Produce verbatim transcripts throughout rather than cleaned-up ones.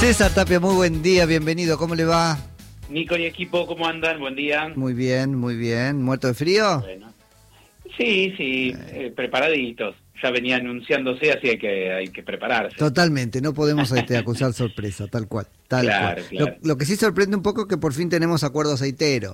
César Tapia, muy buen día, bienvenido, ¿cómo le va? Nico y equipo, ¿cómo andan? Buen día. Muy bien, muy bien. ¿Muerto de frío? Bueno. Sí, sí, eh, preparaditos. Ya venía anunciándose, así hay que hay que prepararse. Totalmente, no podemos este, acusar sorpresa, tal cual. Tal claro, cual. claro. Lo, lo que sí sorprende un poco es que por fin tenemos acuerdo aceitero.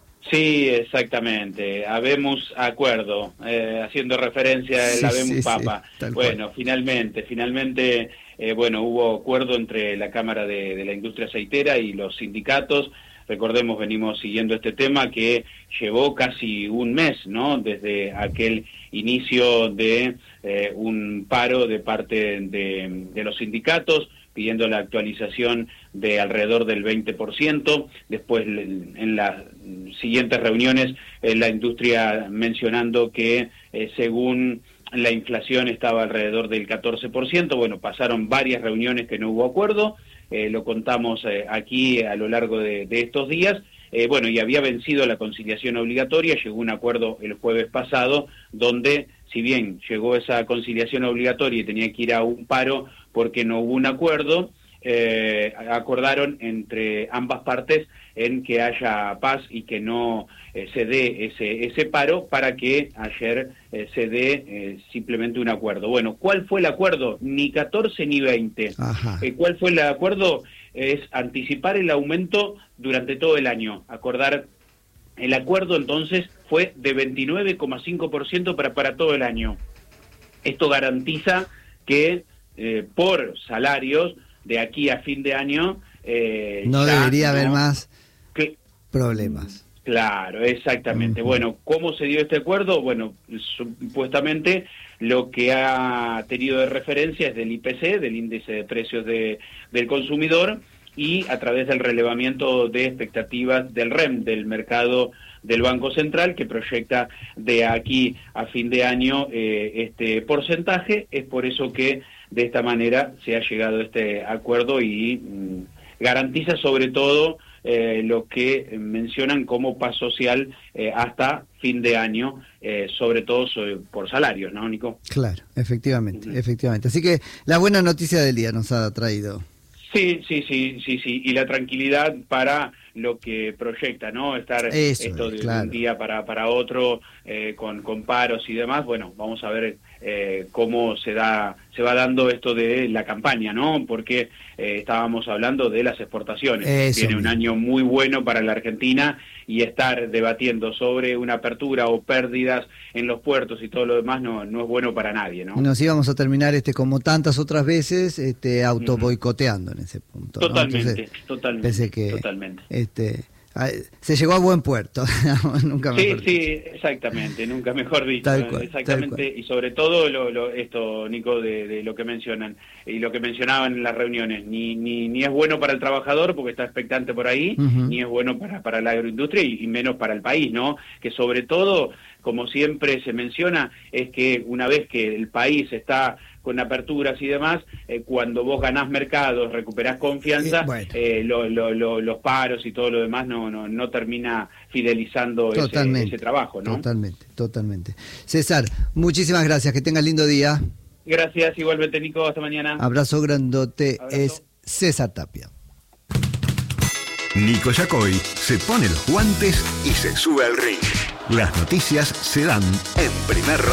Sí, exactamente. Habemos acuerdo, eh, haciendo referencia al Sí, Habemos sí, Papa. sí, bueno, cual. finalmente, finalmente, eh, bueno, hubo acuerdo entre la Cámara de, de la Industria Aceitera y los sindicatos. Recordemos, venimos siguiendo este tema que llevó casi un mes, ¿no? Desde aquel inicio de eh, un paro de parte de, de los sindicatos, pidiendo la actualización de alrededor del veinte por ciento. Después, en las siguientes reuniones, eh, la industria mencionando que eh, según la inflación estaba alrededor del catorce por ciento. Bueno, pasaron varias reuniones que no hubo acuerdo. Eh, lo contamos eh, aquí a lo largo de, de estos días, eh, bueno, y había vencido la conciliación obligatoria, llegó un acuerdo el jueves pasado, donde, si bien llegó esa conciliación obligatoria y tenía que ir a un paro porque no hubo un acuerdo, eh, acordaron entre ambas partes en que haya paz y que no eh, se dé ese, ese paro para que ayer eh, se dé eh, simplemente un acuerdo. Bueno, ¿cuál fue el acuerdo? Ni catorce ni veinte. Eh, ¿Cuál fue el acuerdo? Es anticipar el aumento durante todo el año. Acordar, el acuerdo entonces fue de veintinueve coma cinco por ciento para, para todo el año. Esto garantiza que eh, por salarios de aquí a fin de año eh, no debería no, haber más que, problemas. Claro, exactamente. Uh-huh. Bueno, ¿cómo se dio este acuerdo? Bueno, supuestamente lo que ha tenido de referencia es del I P C, del índice de precios de, del consumidor, y a través del relevamiento de expectativas del R E M, del mercado del Banco Central, que proyecta de aquí a fin de año eh, este porcentaje. Es por eso que de esta manera se ha llegado a este acuerdo y mmm, garantiza sobre todo eh, lo que mencionan como paz social eh, hasta fin de año, eh, sobre todo sobre, por salarios, ¿no, Nico? Claro, efectivamente, uh-huh. efectivamente. Así que la buena noticia del día nos ha traído. Sí, sí, sí, sí, sí, y la tranquilidad para lo que proyecta, ¿no? Estar Eso esto es, de claro. un día para, para otro, eh, con, con paros y demás. Bueno, vamos a ver eh, cómo se da se va dando esto de la campaña, ¿no? Porque eh, estábamos hablando de las exportaciones. Eso Viene mismo. Un año muy bueno para la Argentina, y estar debatiendo sobre una apertura o pérdidas en los puertos y todo lo demás no, no es bueno para nadie, ¿no? Nos íbamos a terminar, este como tantas otras veces, este auto boicoteando en ese punto. Totalmente, ¿no? Entonces, totalmente. Pensé que totalmente. Este, se llegó a buen puerto, nunca mejor Sí, dicho. sí, exactamente, nunca mejor dicho. Tal cual, exactamente, tal cual. Y sobre todo lo, lo, esto, Nico, de, de lo que mencionan y lo que mencionaban en las reuniones, ni, ni, ni es bueno para el trabajador porque está expectante por ahí, uh-huh. ni es bueno para, para la agroindustria y, y menos para el país, ¿no? Que sobre todo, como siempre se menciona, es que una vez que el país está con aperturas y demás, eh, cuando vos ganás mercados, recuperás confianza, eh, bueno. eh, lo, lo, lo, los paros y todo lo demás no no, no termina fidelizando ese, ese trabajo, ¿no? Totalmente, totalmente. César, muchísimas gracias, que tengas lindo día. Gracias, igualmente, Nico, hasta mañana. Abrazo grandote. Abrazo. Es César Tapia. Nico Yacoy se pone los guantes y se sube al ring. Las noticias se dan en Primer Radio.